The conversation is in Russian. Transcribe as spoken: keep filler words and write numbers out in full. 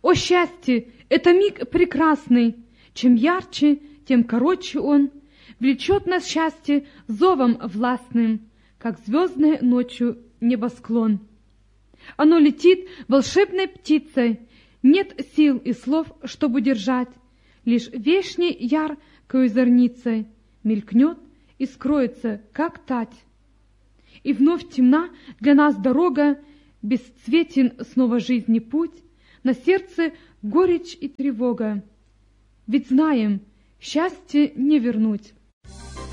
О счастье! Это миг прекрасный! Чем ярче, тем короче он. Влечет нас счастье зовом властным, как звездной ночью небосклон. Оно летит волшебной птицей, нет сил и слов, чтобы удержать, лишь вешней яркою зорницей мелькнет и скроется, как тать. И вновь темна для нас дорога, бесцветен снова жизни путь, на сердце горечь и тревога. Ведь знаем, счастье не вернуть.